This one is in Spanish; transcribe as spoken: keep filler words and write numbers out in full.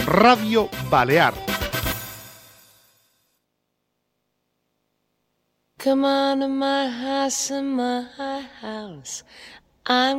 Radio Balear. Come on to my house, in my house. I'm